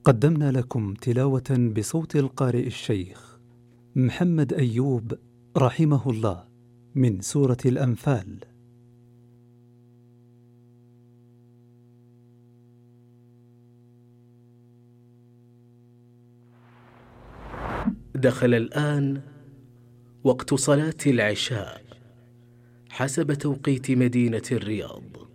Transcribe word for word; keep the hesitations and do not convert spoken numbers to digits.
قدمنا لكم تلاوة بصوت القارئ الشيخ محمد أيوب رحمه الله من سورة الأنفال. دخل الآن وقت صلاة العشاء حسب توقيت مدينة الرياض.